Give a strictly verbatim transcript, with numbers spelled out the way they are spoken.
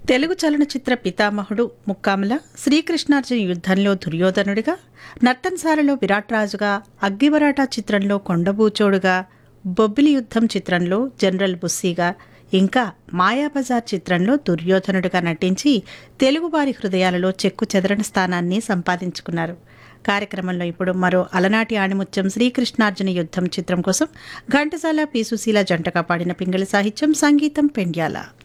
తెలుగు చలనచిత్ర పితామహుడు ముక్కామల శ్రీకృష్ణార్జున యుద్ధంలో దుర్యోధనుడిగా, నర్తన్సారలో విరాట్ రాజుగా, అగ్గివరాటా చిత్రంలో కొండబూచోడుగా, బొబ్బిలి యుద్ధం చిత్రంలో జనరల్ బుస్సీగా, ఇంకా మాయాబజార్ చిత్రంలో దుర్యోధనుడిగా నటించి తెలుగువారి హృదయాలలో చెక్కు చెదరని స్థానాన్ని సంపాదించుకున్నారు. కార్యక్రమంలో ఇప్పుడు మరో అలనాటి ఆణిముత్యం శ్రీకృష్ణార్జున యుద్ధం చిత్రం కోసం ఘంటసాల పి సుశీల జంటగా పాడిన పింగళి సాహిత్యం, సంగీతం పెండ్యాల.